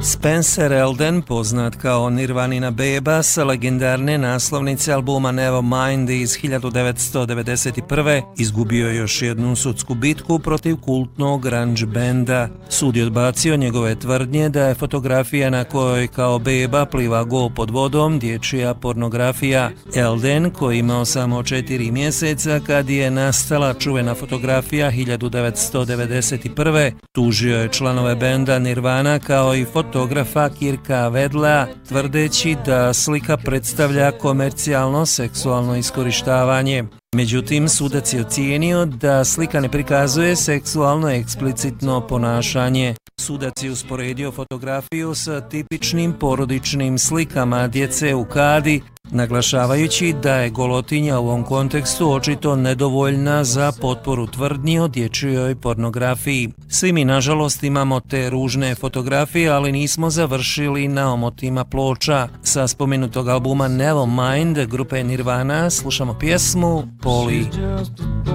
Spencer Elden, poznat kao Nirvanina beba, sa legendarne naslovnice albuma Nevermind iz 1991. izgubio još jednu sudsku bitku protiv kultnog grunge benda. Sud je odbacio njegove tvrdnje da je fotografija na kojoj kao beba pliva go pod vodom dječja pornografija. Elden, koji imao samo 4 mjeseca kad je nastala čuvena fotografija 1991. tužio je članove benda Nirvana kao i fotografa Kirka Wedlea, tvrdeći da slika predstavlja komercijalno seksualno iskorištavanje. Međutim, sudac je ocijenio da slika ne prikazuje seksualno eksplicitno ponašanje. Sudac je usporedio fotografiju sa tipičnim porodičnim slikama djece u kadi, naglašavajući da je golotinja u ovom kontekstu očito nedovoljna za potporu tvrdnji o dječjoj pornografiji. Svi mi, nažalost, imamo te ružne fotografije, ali nismo završili na omotima ploča. Sa spomenutog albuma Nevermind grupe Nirvana slušamo pjesmu Polly.